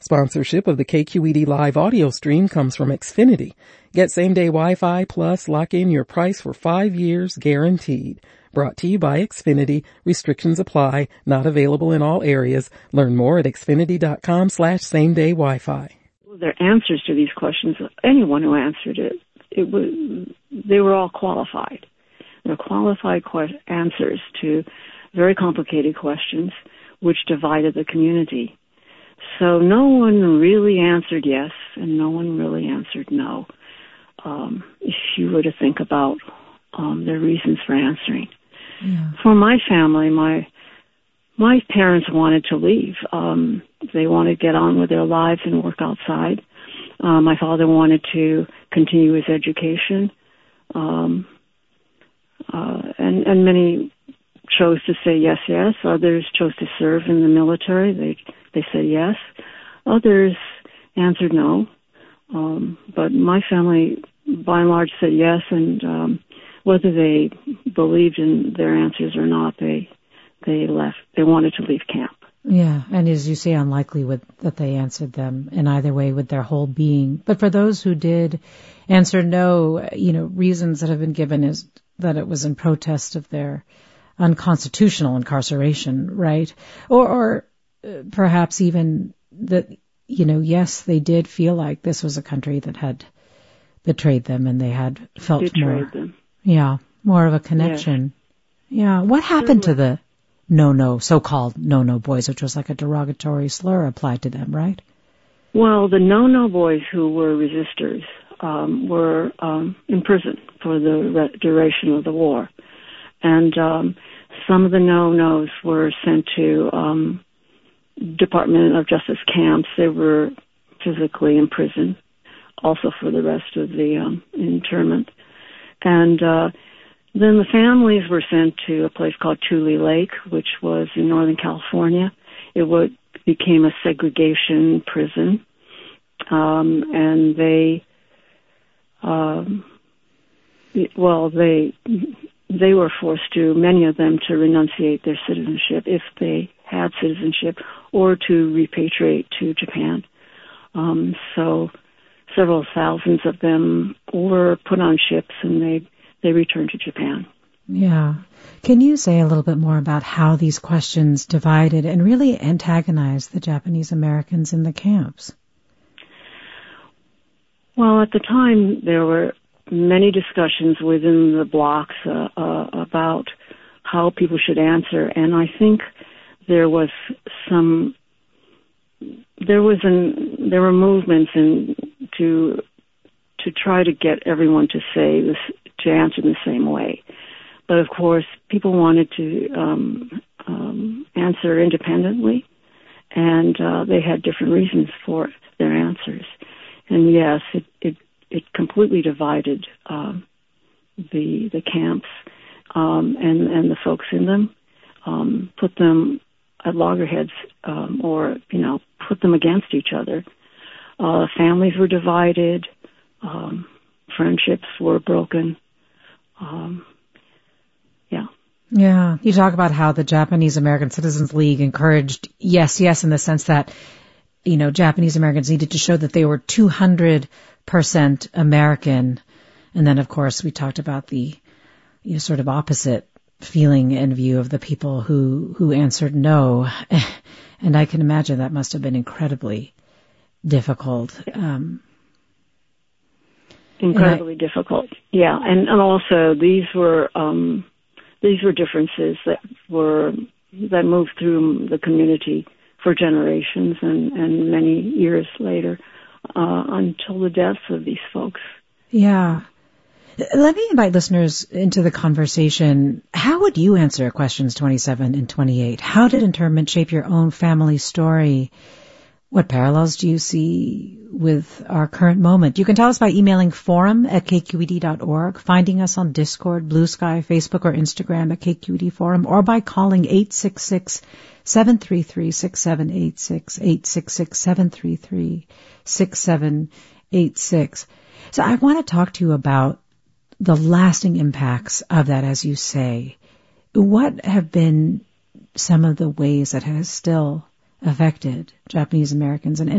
Sponsorship of the KQED live audio stream comes from Xfinity. Get same-day Wi-Fi plus lock in your price for 5 years guaranteed. Brought to you by Xfinity. Restrictions apply. Not available in all areas. Learn more at xfinity.com/same-day Wi-Fi. Their answers to these questions, anyone who answered they were all qualified. They're qualified answers to very complicated questions which divided the community. So no one really answered yes, and no one really answered no. If you were to think about their reasons for answering. Yeah. For my family, my parents wanted to leave. They wanted to get on with their lives and work outside. My father wanted to continue his education, and many chose to say yes, yes. Others chose to serve in the military. They said yes. Others answered no. But my family, by and large, said yes, and whether they believed in their answers or not, they left. They wanted to leave camp. Yeah, and as you say, unlikely that they answered them in either way with their whole being. But for those who did answer no, reasons that have been given is that it was in protest of their unconstitutional incarceration, right? Or perhaps even that, yes, they did feel like this was a country that had betrayed them and they had felt betrayed them. Yeah, more of a connection. Yes. Yeah. What happened to the so-called no-no boys, which was like a derogatory slur applied to them, right? Well, the no-no boys who were resistors were in prison for the duration of the war. And some of the no-nos were sent to Department of Justice camps. They were physically in prison, also for the rest of the internment. And then the families were sent to a place called Tule Lake, which was in Northern California. It became a segregation prison. And they were forced to, many of them, to renunciate their citizenship if they had citizenship, or to repatriate to Japan. So several thousands of them were put on ships and they returned to Japan. Yeah. Can you say a little bit more about how these questions divided and really antagonized the Japanese Americans in the camps? Well, at the time, there were many discussions within the blocks about how people should answer, and I think there were movements to try to get everyone to say this, to answer the same way. But of course, people wanted to answer independently, and they had different reasons for their answers. And yes, it completely divided the camps and the folks in them, put them at loggerheads, or put them against each other. Families were divided. Friendships were broken. Yeah. You talk about how the Japanese American Citizens League encouraged yes in the sense that, Japanese Americans needed to show that they were 200% American. And then, of course, we talked about the sort of opposite feeling and view of the people who answered no. And I can imagine that must have been incredibly difficult. Incredibly difficult. Yeah. And also these were differences that moved through the community for generations and many years later, until the deaths of these folks. Yeah. Let me invite listeners into the conversation. How would you answer questions 27 and 28? How did internment shape your own family story? What parallels do you see with our current moment? You can tell us by emailing forum@kqed.org, finding us on Discord, Blue Sky, Facebook, or Instagram at KQED Forum, or by calling 866-733-6786, 866-733-6786. So I want to talk to you about the lasting impacts of that, as you say. What have been some of the ways that has still affected Japanese Americans, and